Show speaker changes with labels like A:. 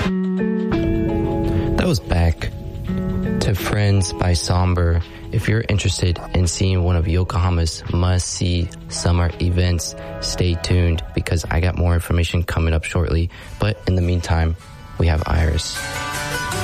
A: That was Back to Friends by Somber. If you're interested in seeing one of Yokohama's must-see summer events, stay tuned because I got more information coming up shortly. But in the meantime, we have Iris.